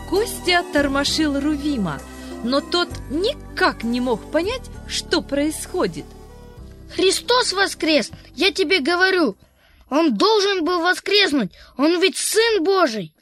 Костя тормошил Рувима, но тот никак не мог понять, что происходит. Христос воскрес, я тебе говорю. Он должен был воскреснуть, он ведь Сын Божий.